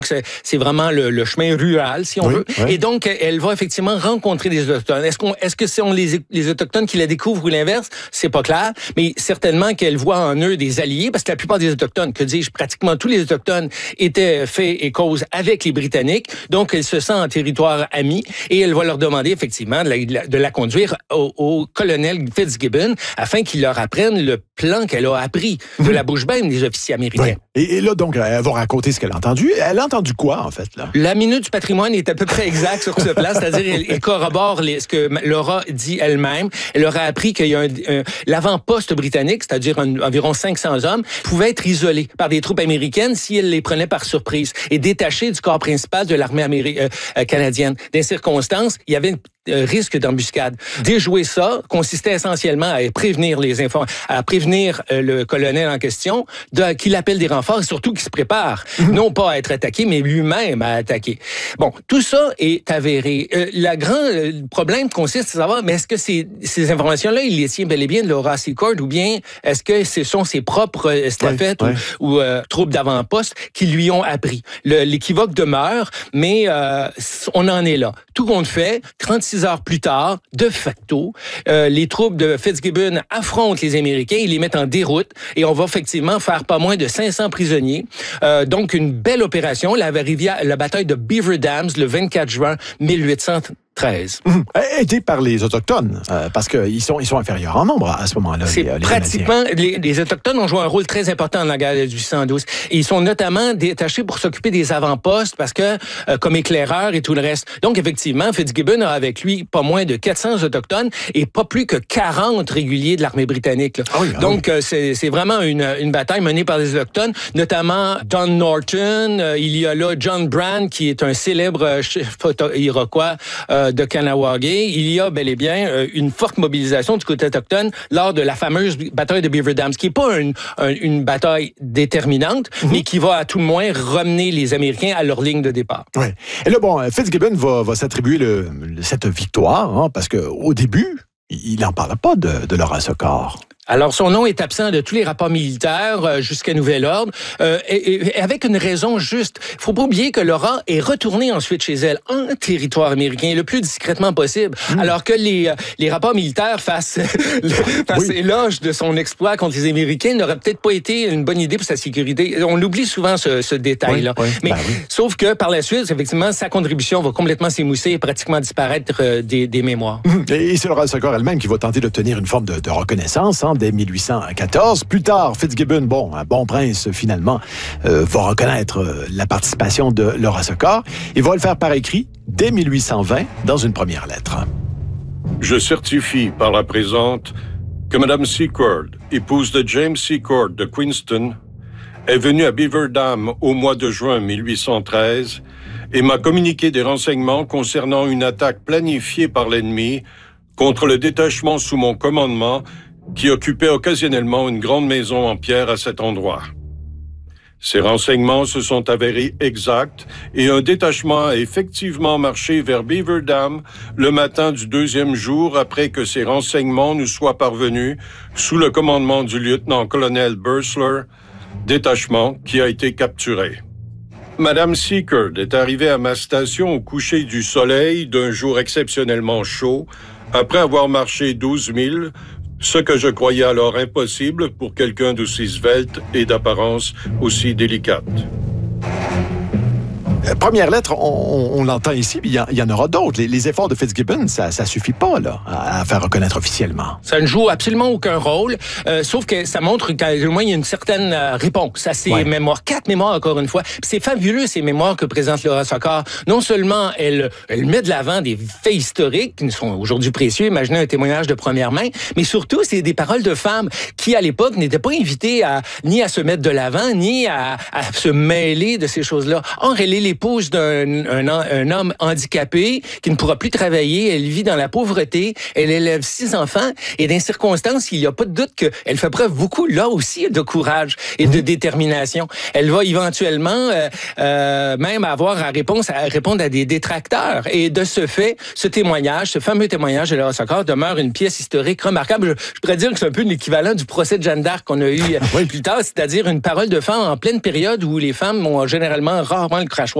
C'est vraiment le chemin rural, si on veut. Oui. Et donc, elle va effectivement rencontrer des Autochtones. Est-ce que c'est les Autochtones qui la découvrent ou l'inverse? C'est pas clair. Mais certainement qu'elle voit en eux des alliés, parce que la plupart des Autochtones, que dis-je, pratiquement tous les Autochtones étaient faits et cause avec les Britanniques. Donc, elle se sent en territoire ami et elle va leur demander effectivement de la conduire au colonel Fitzgibbon afin qu'il leur apprenne le plan qu'elle a appris de la bouche même des officiers américains. Oui. Et là, donc, elle va raconter ce qu'elle a entendu. Elle a entendu quoi, en fait, là? La minute du patrimoine est à peu près exacte sur ce plan, c'est-à-dire elle corrobore ce que Laura dit elle-même. Elle leur a appris qu'il y a l'avant-poste britannique, c'est-à-dire environ 500 hommes, pouvait être isolé par des troupes américaines si elle les prenait par surprise et détaché du corps principal de l'armée canadienne. Dans les circonstances, il y avait risque d'embuscade. Déjouer ça consistait essentiellement à prévenir le colonel en question, qu'il appelle des renforts et surtout qu'il se prépare, non pas à être attaqué, mais lui-même à attaquer. Bon, tout ça est avéré. Le grand problème consiste à savoir, mais est-ce que ces informations-là, il les tient bel et bien de Laura Secord, ou bien est-ce que ce sont ses propres estafettes ou troupes d'avant-poste qui lui ont appris? L'équivoque demeure, mais on en est là. Tout compte fait, 36 heures plus tard, de facto, les troupes de Fitzgibbon affrontent les Américains, ils les mettent en déroute et on va effectivement faire pas moins de 500 prisonniers. Donc, une belle opération, la bataille de Beaver Dams, le 24 juin 1813. Aidé par les Autochtones, parce qu'ils sont inférieurs en nombre à ce moment-là. C'est pratiquement... Les Autochtones ont joué un rôle très important dans la guerre de 1812. Et ils sont notamment détachés pour s'occuper des avant-postes, parce que comme éclaireurs et tout le reste. Donc, effectivement, Fitzgibbon a avec lui pas moins de 400 Autochtones et pas plus que 40 réguliers de l'armée britannique. Donc, c'est vraiment une bataille menée par les Autochtones, notamment Don Norton. Il y a là John Brand, qui est un célèbre chef iroquois de Kanawagé. Il y a bel et bien une forte mobilisation du côté autochtone lors de la fameuse bataille de Beaver Dams, qui n'est pas une bataille déterminante, mais qui va à tout le moins ramener les Américains à leur ligne de départ. Oui. Et là, bon, Fitzgibbon va s'attribuer cette victoire, parce qu'au début, il n'en parle pas de Laura Secord. Alors, son nom est absent de tous les rapports militaires jusqu'à nouvel ordre, et avec une raison juste. Il faut pas oublier que Laura est retournée ensuite chez elle, en territoire américain, le plus discrètement possible, alors que les rapports militaires fassent éloge de son exploit contre les Américains n'aurait peut-être pas été une bonne idée pour sa sécurité. On oublie souvent ce détail-là. Mais sauf que par la suite, effectivement, sa contribution va complètement s'émousser et pratiquement disparaître des mémoires. Et c'est Laura Secord elle-même qui va tenter d'obtenir une forme de reconnaissance, dès 1814. Plus tard, Fitzgibbon, un bon prince finalement, va reconnaître la participation de Laura Secord et va le faire par écrit dès 1820 dans une première lettre. Je certifie par la présente que Mme Secord, épouse de James Secord de Queenston, est venue à Beaver Dam au mois de juin 1813 et m'a communiqué des renseignements concernant une attaque planifiée par l'ennemi contre le détachement sous mon commandement qui occupait occasionnellement une grande maison en pierre à cet endroit. Ces renseignements se sont avérés exacts et un détachement a effectivement marché vers Beaver Dam le matin du 2e jour après que ces renseignements nous soient parvenus sous le commandement du lieutenant-colonel Bursler, détachement qui a été capturé. Madame Secord est arrivée à ma station au coucher du soleil d'un jour exceptionnellement chaud après avoir marché 12 000, ce que je croyais alors impossible pour quelqu'un d'aussi svelte et d'apparence aussi délicate. Première lettre, on l'entend ici, mais il y en aura d'autres. Les efforts de Fitzgibbon, ça suffit pas là à faire reconnaître officiellement. Ça ne joue absolument aucun rôle, sauf que ça montre qu'à au moins il y a une certaine réponse à ces mémoires. 4 mémoires, encore une fois. Puis c'est fabuleux, ces mémoires que présente Laura Secord. Non seulement elle met de l'avant des faits historiques qui sont aujourd'hui précieux, imaginez un témoignage de première main, mais surtout, c'est des paroles de femmes qui, à l'époque, n'étaient pas invitées ni à se mettre de l'avant, ni à se mêler de ces choses-là. Or, elle est les l'épouse d'un homme handicapé qui ne pourra plus travailler. Elle vit dans la pauvreté. Elle élève 6 enfants. Et dans les circonstances, il n'y a pas de doute qu'elle fait preuve beaucoup, là aussi, de courage et de détermination. Elle va éventuellement même avoir à répondre à des détracteurs. Et de ce fait, ce fameux témoignage de Laura Socor demeure une pièce historique remarquable. Je pourrais dire que c'est un peu l'équivalent du procès de Jeanne d'Arc qu'on a eu plus tard, c'est-à-dire une parole de femme en pleine période où les femmes ont rarement le crachoir.